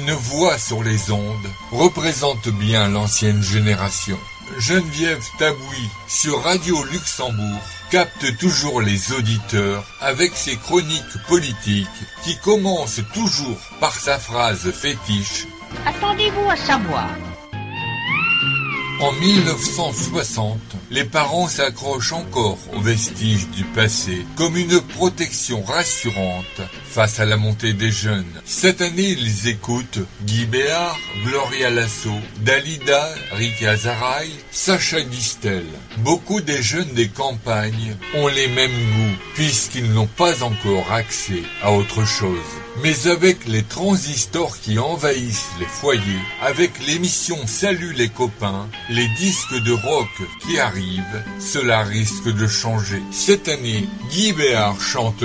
une voix sur les ondes, représente bien l'ancienne génération. Geneviève Tabouy, sur Radio Luxembourg, capte toujours les auditeurs avec ses chroniques politiques qui commencent toujours par sa phrase fétiche « Attendez-vous à savoir ». En 1960, les parents s'accrochent encore aux vestiges du passé comme une protection rassurante face à la montée des jeunes. Cette année, ils écoutent Guy Béard, Gloria Lasso, Dalida, Rick Azaray, Sacha Distel. Beaucoup des jeunes des campagnes ont les mêmes goûts puisqu'ils n'ont pas encore accès à autre chose. Mais avec les transistors qui envahissent les foyers, avec l'émission Salut les copains, les disques de rock qui arrivent, cela risque de changer. Cette année, Guy Béard chante